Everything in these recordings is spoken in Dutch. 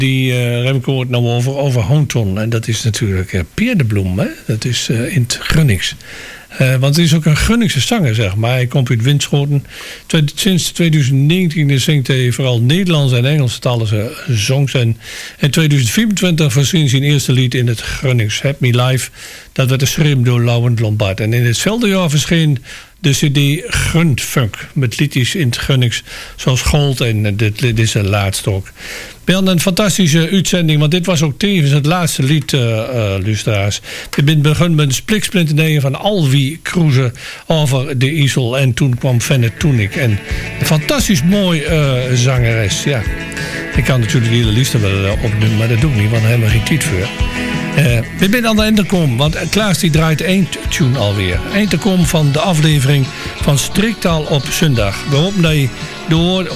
Remco het nou over Hoonton. En dat is natuurlijk Peerdebloem. Hè? Dat is in het Grunnings. Want het is ook een Grunningse zanger, zeg maar. Hij komt uit Winschoten. Sinds 2019 zingt hij vooral Nederlands en Engelstalige songs. En in 2024 verscheen zijn eerste lied in het Grunnings, Heb Me Live. Dat werd geschreven door Laurent Lombard. En in hetzelfde jaar verscheen de cd Grundfunk met liedjes in het Grunnings, zoals Gold en dit is de laatste ook. We hadden een fantastische uitzending, want dit was ook tevens het laatste lied, luisteraars. We zijn begonnen met een spliksplinter van Alwie Cruise over de IJssel. En toen kwam Fenne Toenik. En een fantastisch mooi zangeres, ja. Ik kan natuurlijk de hele lijst wel opnemen, maar dat doe ik niet, want daar hebben we geen tijd voor. We zijn aan de einde gekomen, want Klaas die draait eindtune alweer. Eindtune van de aflevering van Striktaal op zondag. We hopen dat je de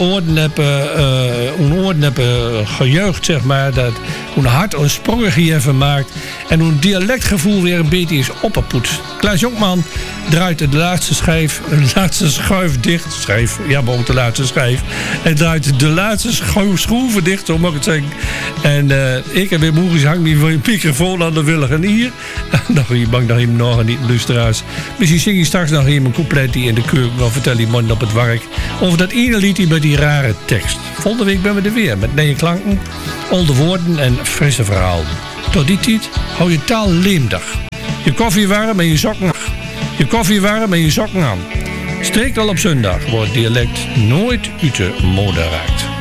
oorden hebben gejuicht, zeg maar. Dat hoe hart een sprongetje even maakt. En hoe een dialectgevoel weer een beetje is opgepoetst. Klaas Jonkman draait de laatste schuif dicht. Ja, maar ook de laatste schijf. En draait de laatste schroeven dicht, zo mag ik het zeggen. En ik en Wim Hoeris hangt die microfoon aan de willige hier. Je mag nog even nog niet, luisteraars. Misschien zing je straks nog even een couplet in de keuken. Of vertel je man op het werk. Over dat ene liedje met die rare tekst. Volgende week ben we er weer. Met nieuwe klanken, oude woorden en frisse verhalen. Tot die tijd hou je taal leemdig. Je koffie warm en je sokken aan. Je koffie warm en je sokken aan. Streek al op zondag wordt dialect nooit uit de mode raakt.